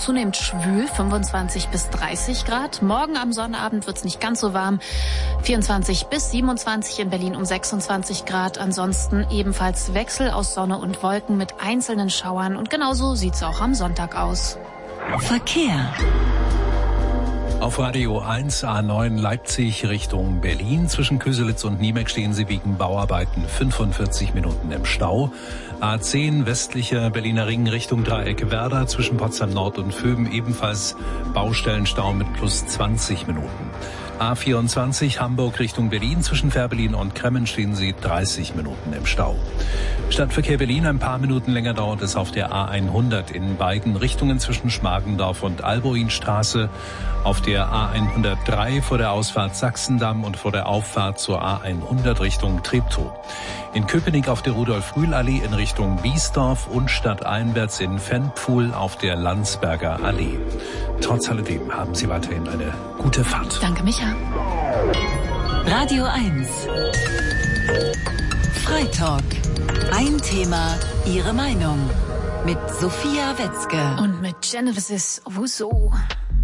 zunehmend schwül, 25 bis 30 Grad. Morgen am Sonnabend wird's nicht ganz so warm, 24 bis 27, in Berlin um 26 Grad. Ansonsten ebenfalls Wechsel aus Sonne und Wolken mit einzelnen Schauern und genauso sieht's auch am Sonntag aus. Verkehr. Auf Radio 1 A9 Leipzig Richtung Berlin. Zwischen Köselitz und Niemeck stehen Sie wegen Bauarbeiten 45 Minuten im Stau. A10 westlicher Berliner Ring Richtung Dreieck Werder zwischen Potsdam Nord und Vöben ebenfalls Baustellenstau mit plus 20 Minuten. A24 Hamburg Richtung Berlin zwischen Fährberlin und Kremmen stehen Sie 30 Minuten im Stau. Stadtverkehr Berlin, ein paar Minuten länger dauert es auf der A100 in beiden Richtungen zwischen Schmargendorf und Alboinstraße, auf der A103 vor der Ausfahrt Sachsendamm und vor der Auffahrt zur A100 Richtung Treptow. In Köpenick auf der Rudolf-Rühl-Allee in Richtung Biesdorf und stadteinwärts in Ventpfuhl auf der Landsberger Allee. Trotz alledem haben Sie weiterhin eine gute Fahrt. Danke, Micha. Radio 1. Freitalk. Ein Thema, Ihre Meinung. Mit Sophia Wetzke. Und mit Genesis Rousseau.